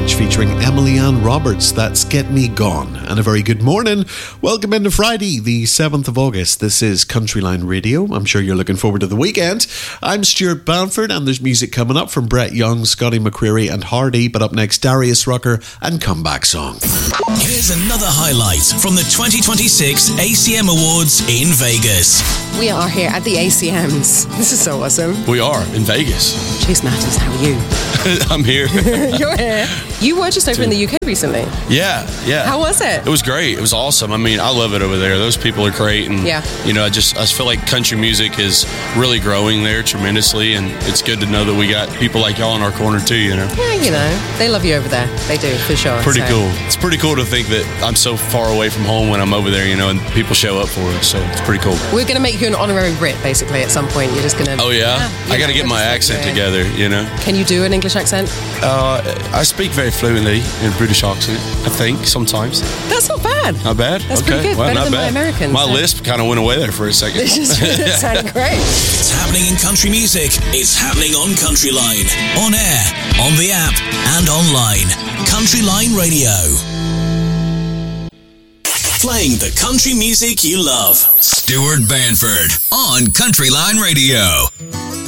Savage featuring Emily Ann Roberts. That's Get Me Gone. And a very good morning. Welcome into Friday, the 7th of August. This is Countryline Radio. I'm sure you're looking forward to the weekend. I'm Stuart Banford, and there's music coming up from Brett Young, Scotty McCreery and Hardy. But up next, Darius Rucker and Comeback Song. Here's another highlight from the 2026 ACM Awards in Vegas. We are here at the ACMs. This is so awesome. We are in Vegas. Chase Matters, how are you? I'm here. You're here. You were just over in the UK recently. Yeah. How was it? It was great. It was awesome. I mean, I love it over there. Those people are great. And, you know, I feel like country music is really growing there tremendously. And it's good to know that we got people like y'all in our corner too, you know? Yeah, you know, they love you over there. They do, for sure. Pretty cool. It's pretty cool to think that I'm so far away from home when I'm over there, you know, and people show up for us. So it's pretty cool. We're going to make you an honorary Brit, basically, at some point. You're just going to... Oh, yeah? I got to get my accent together, you know? Can you do an English accent? I speak very fluently in British accent, I think, sometimes. That's not bad. Not bad? That's okay. pretty good. Well, Better not than bad. my Americans. My lisp kind of went away there for a second. It just sounded great. It's happening in country music. It's happening on Countryline. On air, on the app, and online. Countryline Radio. Playing the country music you love. Stuart Banford on Countryline Radio.